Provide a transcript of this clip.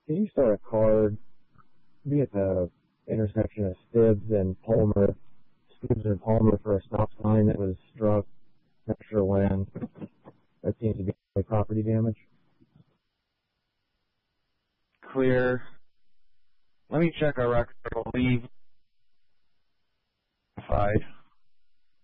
Can you start a car, be at the intersection of Stibbs and Palmer, for a stop sign that was struck, not sure when. That seems to be property damage. Clear. Let me check our record. I believe.